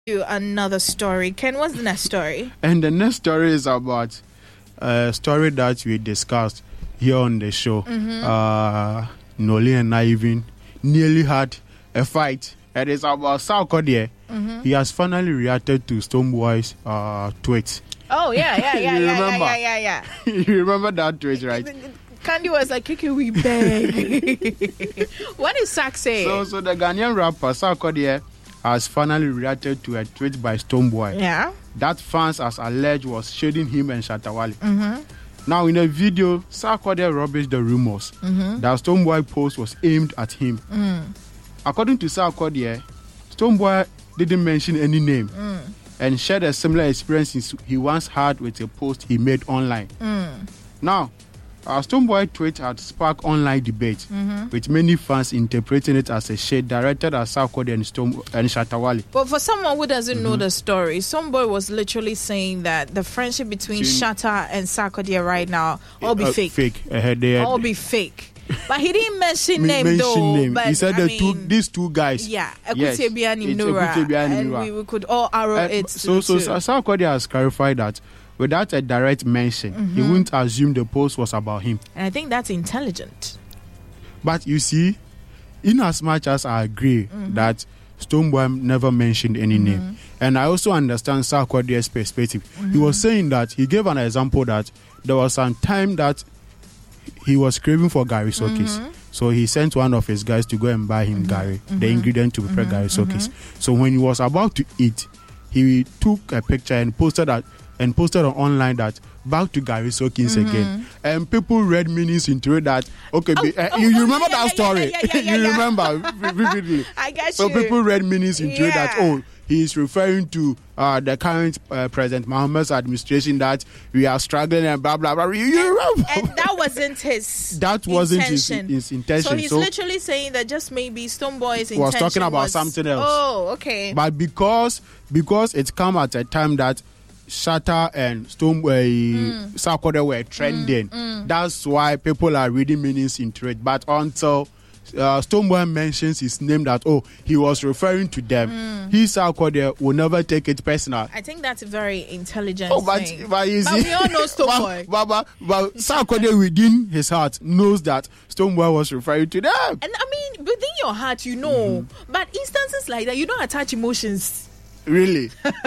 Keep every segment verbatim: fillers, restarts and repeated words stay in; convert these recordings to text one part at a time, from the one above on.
You another story. Ken, what's the next story? And the next story is about a story that we discussed here on the show. Mm-hmm. Uh, Noli and I even nearly had a fight. It is about Sarkodie. Mm-hmm. He has finally reacted to Stonebwoy's uh, tweet. Oh, yeah, yeah, yeah, You yeah, remember? yeah, yeah, yeah, yeah. You remember that tweet, right? Candy was like, Kiki, we beg. What did Sak say? So, so the Ghanaian rapper Sarkodie has finally reacted to a tweet by Stonebwoy. Yeah. That fans, as alleged, was shading him and Shatta Wale. Mm-hmm. Now, in a video, Sarkodie rubbished the rumors Mm-hmm. that Stonebwoy post was aimed at him. Mm. According to Sarkodie, Stonebwoy didn't mention any name Mm. and shared a similar experience he once had with a post he made online. Mm. Now, our Stonebwoy tweet had sparked online debate, Mm-hmm. with many fans interpreting it as a shade directed at Sarkodie and, Stone- and Shatta Wale. But for someone who doesn't Mm-hmm. know the story, Stonebwoy was literally saying that the friendship between Between- Shatta and Sarkodie right now all be Uh, fake. Fake. Uh, they had- All be fake. But he didn't mention Me- name mention though. name. But He said I the mean, two, these two guys. yeah, Yes, Ekutebi and it's Nura, Ekutebi and and Nura. we, we could all arrow Uh, it. so, to so the two. Sarkodie has clarified that without a direct mention, Mm-hmm. he wouldn't assume the post was about him. And I think that's intelligent. But you see, in as much as I agree Mm-hmm. that Stonebwoy never mentioned any name, and I also understand Sarkodie's perspective, he was saying that he gave an example that there was some time that he was craving for Gary Sokis. Mm-hmm. So he sent one of his guys to go and buy him Gary, the ingredient to prepare Gary Sokis. So when he was about to eat, he took a picture and posted that and posted on online that back to Gary Sokis again. And people read meanings into it that okay, Oh, be, uh, oh, you, you oh, remember yeah, that yeah, story? yeah, yeah, yeah, you yeah. remember vividly. I get So you. people read meanings into it that Yeah. oh, he is referring to uh, the current uh, President Mohammed's administration that we are struggling and blah blah blah. You, you remember? And that wasn't his That wasn't his- intention. his intention. So he's So- literally saying that just maybe Stonebwoy's intention Was talking about was- something else. Oh, okay. But because because it come at a time that Shatta and Stonebwoy Mm. Sarkodie were trending, that's why people are reading meanings into it. But until uh, Stonebwoy mentions his name that oh he was referring to them, Mm. he Sarkodie will never take it personal. I think that's a very intelligent Oh, but, thing. but you But see, we all know Stonebwoy. but, but, but Sarkodie within his heart knows that Stonebwoy was referring to them. And I mean, within your heart, you know. Mm-hmm. But instances like that, you don't attach emotions. Really?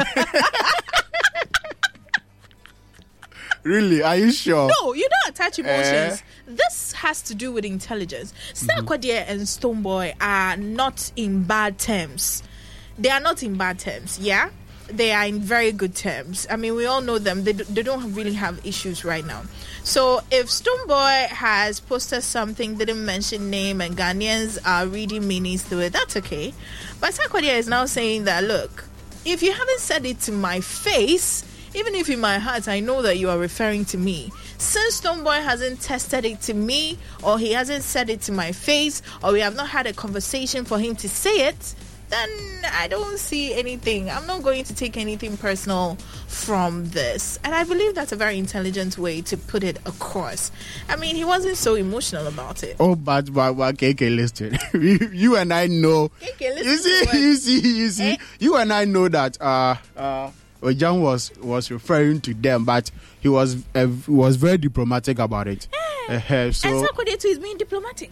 Really? Are you sure? No, you don't attach emotions. Eh? This has to do with intelligence. Mm-hmm. Sarkodie and Stonebwoy are not in bad terms. They are not in bad terms, yeah? They are in very good terms. I mean, we all know them. They, do, they don't really have issues right now. So if Stonebwoy has posted something, didn't mention name, and Ghanaians are reading meanings to it, that's okay. But Sarkodie is now saying that, look, if you haven't said it to my face, even if in my heart I know that you are referring to me, since Stonebwoy hasn't tested it to me, or he hasn't said it to my face, or we have not had a conversation for him to say it, then I don't see anything. I'm not going to take anything personal from this. And I believe that's a very intelligent way to put it across. I mean, he wasn't so emotional about it. Oh, but, but, but K K, listen. you, you and I know. K K, listen you see, to what- you see, you see. Eh? You and I know that uh, uh, Ojan was was referring to them, but he was uh, was very diplomatic about it. Eh. Uh, so And Sarkodie too is being diplomatic.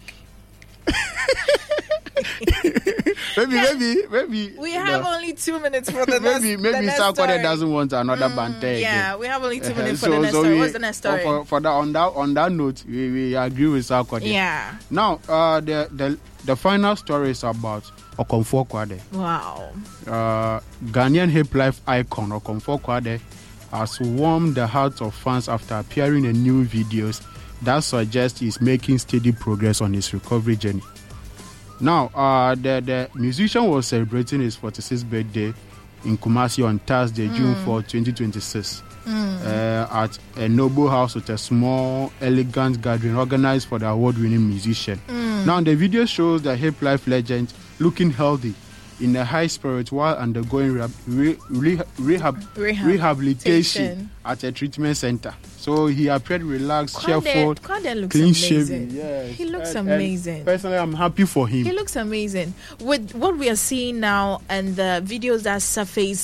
maybe, maybe, maybe We you have know, only two minutes for the next maybe the maybe next Sarkodie story. doesn't want another banter again. Yeah, we have only two Uh, minutes so- for the next so story. we- What's the next story? For, for that, on that on that note, we, we agree with Sarkodie. Yeah. Now, uh, the the the final story is about Okomfo Kwade. Wow. Uh, Ghanaian hip life icon Okomfo Kwade has warmed the hearts of fans after appearing in new videos that suggest he's making steady progress on his recovery journey. Now, uh, the, the musician was celebrating his forty-sixth birthday in Kumasi on Thursday, mm. June fourth, twenty twenty-six, mm. uh, at a noble house with a small, elegant gathering organized for the award-winning musician. Mm. Now, the video shows the hip life legend looking healthy in a high spirit while undergoing rehab, re, re, rehab, Rehab- rehabilitation at a treatment center. So he appeared relaxed, cheerful, Kwade looks clean amazing. shaven. Yes. He looks And- and amazing. personally, I'm happy for him. He looks amazing. With what we are seeing now and the videos that surface